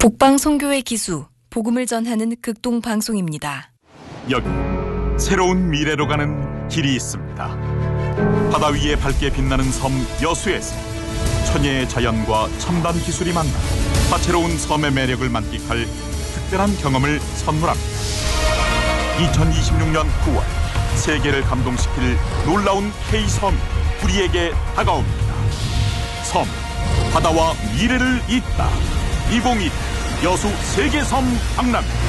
북방선교의 기수, 복음을 전하는 극동방송입니다. 여기 새로운 미래로 가는 길이 있습니다. 바다 위에 밝게 빛나는 섬 여수에서 천혜의 자연과 첨단 기술이 만나 다채로운 섬의 매력을 만끽할 특별한 경험을 선물합니다. 2026년 9월 세계를 감동시킬 놀라운 K섬이 우리에게 다가옵니다. 섬, 바다와 미래를 잇다. 2022 여수 세계섬 박람회.